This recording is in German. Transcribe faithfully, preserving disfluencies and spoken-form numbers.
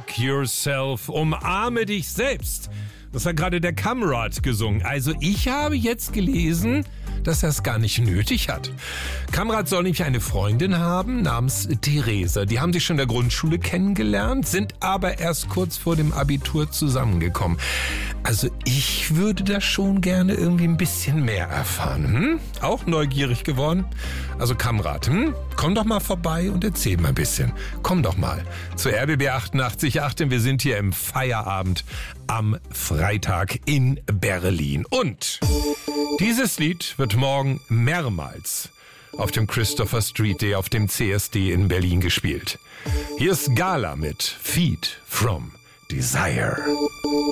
Hug yourself, umarme dich selbst. Das hat gerade der Kamrat gesungen. Also ich habe jetzt gelesen, dass er es gar nicht nötig hat. Kamrat soll nämlich eine Freundin haben namens Theresa. Die haben sich schon in der Grundschule kennengelernt, sind aber erst kurz vor dem Abitur zusammengekommen. Also ich würde da schon gerne irgendwie ein bisschen mehr erfahren. Hm? Auch neugierig geworden? Also Kamrat, hm? Komm doch mal vorbei und erzähl mal ein bisschen. Komm doch mal zur R B B achtundachtzig Komma acht, denn wir sind hier im Feierabend am Freitag in Berlin. Und dieses Lied wird morgen mehrmals auf dem Christopher Street Day auf dem C S D in Berlin gespielt. Hier ist Gala mit Feed from Desire.